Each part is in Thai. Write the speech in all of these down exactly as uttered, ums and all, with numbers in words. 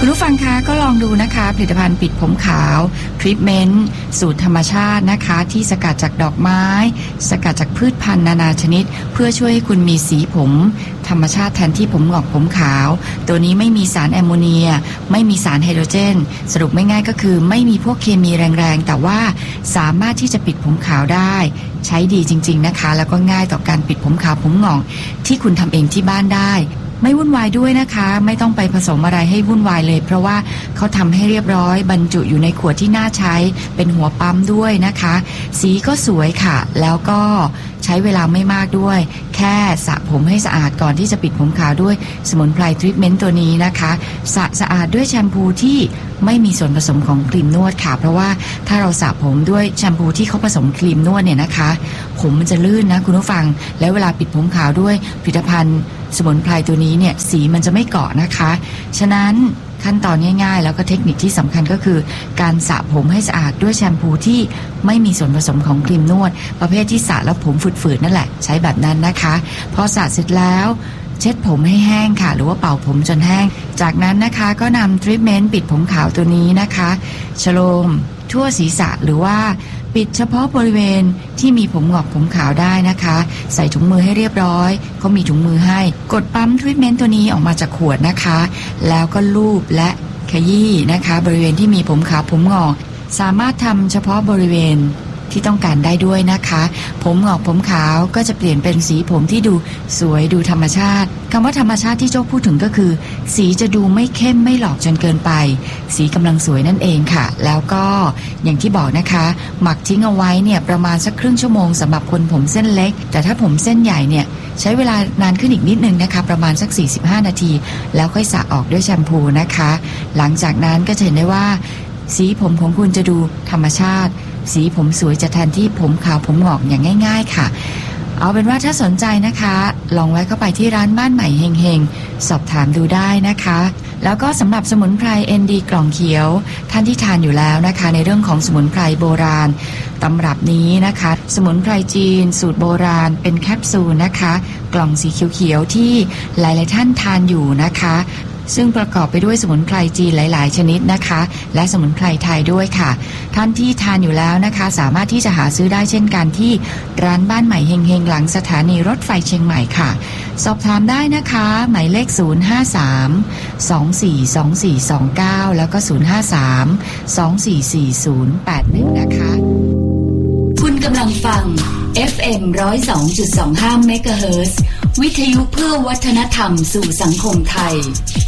คุณผู้ฟังคะก็ลองดูนะคะผลิตภัณฑ์ปิดผมขาวทรีทเมนต์สูตรธรรมชาตินะคะที่สกัดจากดอกไม้สกัดจากพืชพันธุ์นานาชนิดเพื่อช่วยให้คุณมีสีผมธรรมชาติแทนที่ผมงอกผมขาวตัวนี้ไม่มีสารแอมโมเนียไม่มีสารไฮโดรเจนสรุปไม่ง่ายก็คือไม่มีพวกเคมีแรงๆแต่ว่าสามารถที่จะปิดผมขาวได้ใช้ดีจริงๆนะคะแล้วก็ง่ายต่อการปิดผมขาวผมงอกที่คุณทำเองที่บ้านได้ไม่วุ่นวายด้วยนะคะไม่ต้องไปผสมอะไรให้วุ่นวายเลยเพราะว่าเขาทำให้เรียบร้อยบรรจุอยู่ในขวดที่น่าใช้เป็นหัวปั๊มด้วยนะคะสีก็สวยค่ะแล้วก็ใช้เวลาไม่มากด้วยแค่สระผมให้สะอาดก่อนที่จะปิดผมขาวด้วยสมุนไพรทรีทเมนต์ตัวนี้นะคะสระสะอาดด้วยแชมพูที่ไม่มีส่วนผสมของครีมนวดค่ะเพราะว่าถ้าเราสระผมด้วยแชมพูที่เขาผสมครีมนวดเนี่ยนะคะผมมันจะลื่นนะคุณผู้ฟังแล้วเวลาปิดผมขาวด้วยผลิตภัณฑ์สมุนไพรตัวนี้เนี่ยสีมันจะไม่เกาะนะคะฉะนั้นขั้นตอนง่ายๆแล้วก็เทคนิคที่สำคัญก็คือการสระผมให้สะอาดด้วยแชมพูที่ไม่มีส่วนผสมของครีมนวดประเภทที่สระแล้วผมฝืดๆนั่นแหละใช้แบบนั้นนะคะพอสระเสร็จแล้วเช็ดผมให้แห้งค่ะหรือว่าเป่าผมจนแห้งจากนั้นนะคะก็นำทรีทเมนต์ปิดผมขาวตัวนี้นะคะชโลมทั่วศีรษะหรือว่าปิดเฉพาะบริเวณที่มีผมงอกผมขาวได้นะคะใส่ถุงมือให้เรียบร้อยเขามีถุงมือให้กดปั๊มทรีทเมนต์ตัวนี้ออกมาจากขวดนะคะแล้วก็ลูบและขยี้นะคะบริเวณที่มีผมขาวผมงอกสามารถทำเฉพาะบริเวณที่ต้องการได้ด้วยนะคะผมงอกผมขาวก็จะเปลี่ยนเป็นสีผมที่ดูสวยดูธรรมชาติคำว่าธรรมชาติที่โจ้พูดถึงก็คือสีจะดูไม่เข้มไม่หลอกจนเกินไปสีกำลังสวยนั่นเองค่ะแล้วก็อย่างที่บอกนะคะหมักทิ้งเอาไว้เนี่ยประมาณสักครึ่งชั่วโมงสำหรับคนผมเส้นเล็กแต่ถ้าผมเส้นใหญ่เนี่ยใช้เวลานานขึ้นอีกนิดนึงนะคะประมาณสักสี่สิบห้านาทีแล้วค่อยสระออกด้วยแชมพูนะคะหลังจากนั้นก็จะเห็นได้ว่าสีผมของคุณจะดูธรรมชาติสีผมสวยจะแทนที่ผมขาวผมงอกอย่างง่ายๆค่ะเอาเป็นว่าถ้าสนใจนะคะลองแวะเข้าไปที่ร้านบ้านใหม่เฮงๆสอบถามดูได้นะคะแล้วก็สำหรับสมุนไพร เอ็น ดี กล่องเขียวท่านที่ทานอยู่แล้วนะคะในเรื่องของสมุนไพรโบราณตำรับนี้นะคะสมุนไพรจีนสูตรโบราณเป็นแคปซูลนะคะกล่องสีเขียวๆที่หลายๆท่านทานอยู่นะคะซึ่งประกอบไปด้วยสมุนไพรจีนหลายๆชนิดนะคะและสมุนไพรไทยด้วยค่ะท่านที่ทานอยู่แล้วนะคะสามารถที่จะหาซื้อได้เช่นกันที่ร้านบ้านใหม่เฮงๆหลังสถานีรถไฟเชียงใหม่ค่ะสอบถามได้นะคะหมายเลขศูนย์ ห้า สาม สอง สี่ สอง สี่ สอง เก้าแล้วก็ศูนย์ ห้า สาม สอง สี่ สี่ ศูนย์ แปด หนึ่งนะคะคุณกำลังฟัง เอฟ เอ็ม หนึ่งศูนย์สองจุดสองห้า เมกะเฮิรตซ์วิทยุเพื่อวัฒนธรรมสู่สังคมไทย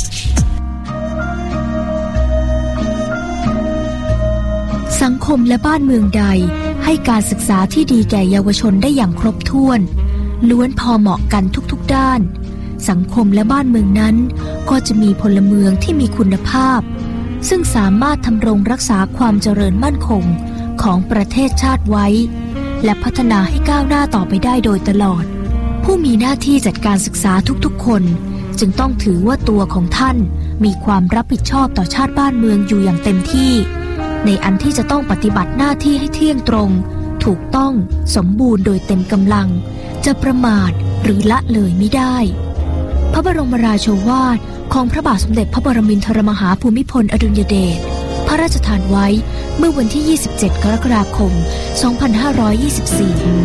สังคมและบ้านเมืองใดให้การศึกษาที่ดีแก่เยาวชนได้อย่างครบถ้วนล้วนพอเหมาะกันทุกๆด้านสังคมและบ้านเมืองนั้นก็จะมีพลเมืองที่มีคุณภาพซึ่งสามารถทำรงรักษาความเจริญมั่นคงของประเทศชาติไว้และพัฒนาให้ก้าวหน้าต่อไปได้โดยตลอดผู้มีหน้าที่จัดการศึกษาทุกๆคนจึงต้องถือว่าตัวของท่านมีความรับผิดชอบต่อชาติบ้านเมืองอยู่อย่างเต็มที่ในอันที่จะต้องปฏิบัติหน้าที่ให้เที่ยงตรงถูกต้องสมบูรณ์โดยเต็มกำลังจะประมาทหรือละเลยไม่ได้พระบรมราโชวาทของพระบาทสมเด็จพระปรมินทรมหาภูมิพลอดุลยเดชพระราชทานไว้เมื่อวันที่ยี่สิบเจ็ดกรกฎาคมสองพันห้าร้อยยี่สิบสี่